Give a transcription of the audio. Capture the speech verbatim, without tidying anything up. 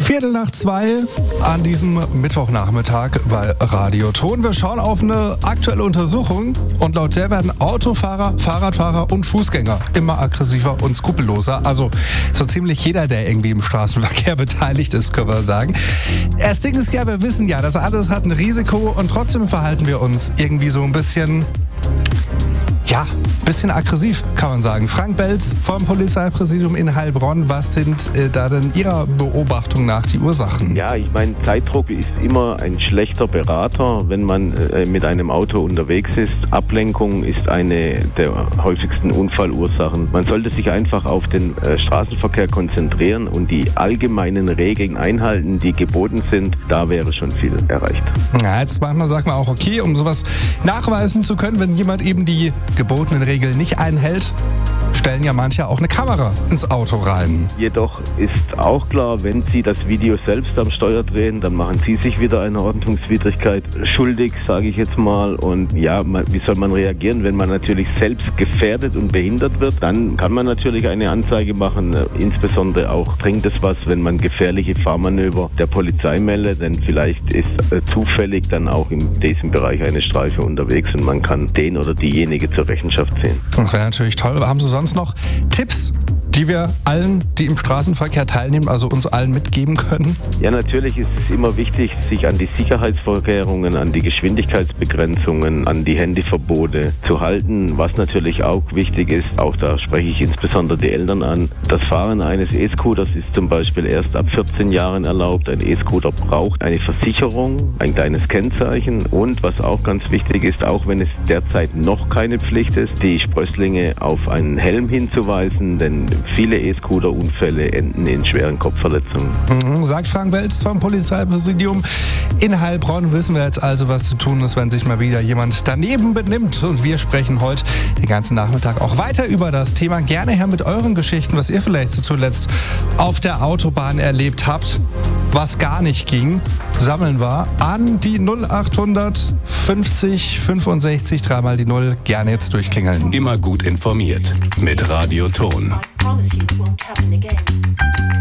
Viertel nach zwei an diesem Mittwochnachmittag bei Radio Ton. Wir schauen auf eine aktuelle Untersuchung und laut der werden Autofahrer, Fahrradfahrer und Fußgänger immer aggressiver und skrupelloser. Also so ziemlich jeder, der irgendwie im Straßenverkehr beteiligt ist, können wir sagen. Das Ding ist ja, wir wissen ja, das alles hat ein Risiko und trotzdem verhalten wir uns irgendwie so ein bisschen... Ja, ein bisschen aggressiv, kann man sagen. Frank Belz vom Polizeipräsidium in Heilbronn. Was sind äh, da denn Ihrer Beobachtung nach die Ursachen? Ja, ich meine, Zeitdruck ist immer ein schlechter Berater, wenn man äh, mit einem Auto unterwegs ist. Ablenkung ist eine der häufigsten Unfallursachen. Man sollte sich einfach auf den äh, Straßenverkehr konzentrieren und die allgemeinen Regeln einhalten, die geboten sind. Da wäre schon viel erreicht. Ja, jetzt manchmal sagt man auch, okay, um sowas nachweisen zu können, wenn jemand eben die gebotenen Regeln nicht einhält, stellen ja manche auch eine Kamera ins Auto rein. Jedoch ist auch klar, wenn Sie das Video selbst am Steuer drehen, dann machen Sie sich wieder einer Ordnungswidrigkeit schuldig, sage ich jetzt mal. Und ja, man, wie soll man reagieren, wenn man natürlich selbst gefährdet und behindert wird? Dann kann man natürlich eine Anzeige machen. Insbesondere auch bringt es was, wenn man gefährliche Fahrmanöver der Polizei meldet, denn vielleicht ist äh, zufällig dann auch in diesem Bereich eine Streife unterwegs und man kann den oder diejenige zur Rechenschaft ziehen. Das wäre natürlich toll. Haben Sie sonst noch Tipps, die wir allen, die im Straßenverkehr teilnehmen, also uns allen mitgeben können? Ja, natürlich ist es immer wichtig, sich an die Sicherheitsvorkehrungen, an die Geschwindigkeitsbegrenzungen, an die Handyverbote zu halten. Was natürlich auch wichtig ist, auch da spreche ich insbesondere die Eltern an, das Fahren eines E-Scooters ist zum Beispiel erst ab vierzehn Jahren erlaubt. Ein E-Scooter braucht eine Versicherung, ein kleines Kennzeichen und was auch ganz wichtig ist, auch wenn es derzeit noch keine Pflicht ist, die Sprösslinge auf einen Helm hinzuweisen, denn viele E-Scooter-Unfälle enden in schweren Kopfverletzungen. Mhm, sagt Frank Belz vom Polizeipräsidium. In Heilbronn wissen wir jetzt also, was zu tun ist, wenn sich mal wieder jemand daneben benimmt. Und wir sprechen heute den ganzen Nachmittag auch weiter über das Thema. Gerne her mit euren Geschichten, was ihr vielleicht so zuletzt auf der Autobahn erlebt habt, was gar nicht ging. Sammeln wir an die null achthundert fünfzig fünfundsechzig, dreimal die Null. Gerne jetzt durchklingeln. Immer gut informiert mit Radio Ton. I promise you it won't happen again.